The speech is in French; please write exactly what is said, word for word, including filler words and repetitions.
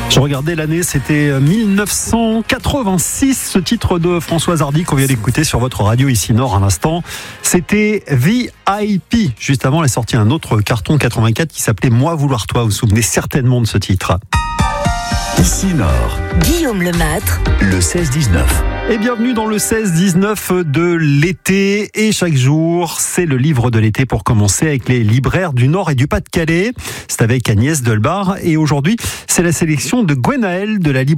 Je regardais l'année, c'était mille neuf cent quatre-vingt-six, ce titre de Françoise Hardy qu'on vient d'écouter sur votre radio ici Nord à l'instant. C'était V I P. Juste avant, elle a sorti un autre carton quatre-vingt-quatre qui s'appelait Moi vouloir toi. Vous vous souvenez certainement de ce titre. Ici Nord, Guillaume Lemâtre, le seize dix-neuf. Et bienvenue dans le seize dix-neuf de l'été. Et chaque jour, c'est le livre de l'été pour commencer avec les libraires du Nord et du Pas-de-Calais. C'est avec Agnès Delbar. Et aujourd'hui, c'est la sélection de Gwenaël de la librairie